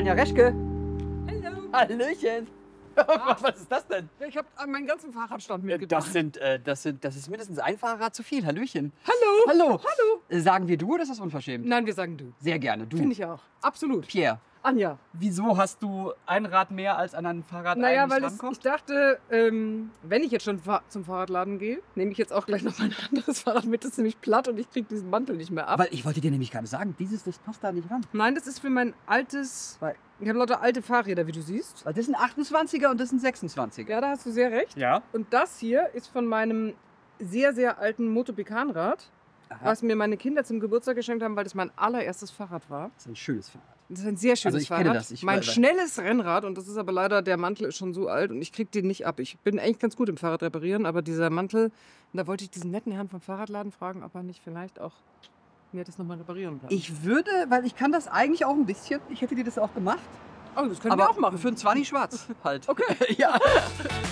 Anja Reschke. Hallo. Hallöchen. Was ist das denn? Ich habe meinen ganzen Fahrradstand mitgebracht. Das ist mindestens ein Fahrrad zu viel. Hallöchen. Hallo. Hallo. Hallo. Sagen wir du oder ist das unverschämt? Nein, wir sagen du. Sehr gerne. Du. Finde ich auch. Absolut. Pierre. Anja. Wieso hast du ein Rad mehr als an ein Fahrrad Naja, eigentlich weil ich dachte, wenn ich jetzt schon zum Fahrradladen gehe, nehme ich jetzt auch gleich noch mein anderes Fahrrad mit. Das ist nämlich platt und ich kriege diesen Mantel nicht mehr ab. Weil ich wollte dir nämlich gerade sagen, das passt da nicht ran. Nein, das ist für mein altes... Ich habe lauter alte Fahrräder, wie du siehst. Weil das sind 28er und das sind 26er. Ja, da hast du sehr recht. Ja. Und das hier ist von meinem sehr, sehr alten Motopican-Rad, was mir meine Kinder zum Geburtstag geschenkt haben, weil das mein allererstes Fahrrad war. Das ist ein schönes Fahrrad. Das ist ein sehr schönes Also ich Fahrrad. kenne das. Mein schnelles Rennrad, und das ist aber leider, der Mantel ist schon so alt und ich kriege den nicht ab. Ich bin eigentlich ganz gut im Fahrrad reparieren, aber dieser Mantel, da wollte ich diesen netten Herrn vom Fahrradladen fragen, ob er nicht vielleicht auch mir das nochmal reparieren kann. Ich würde, weil ich kann das eigentlich auch ein bisschen, ich hätte dir das auch gemacht. Oh, das können wir auch machen. Für ein 20 schwarz halt. Okay. Ja.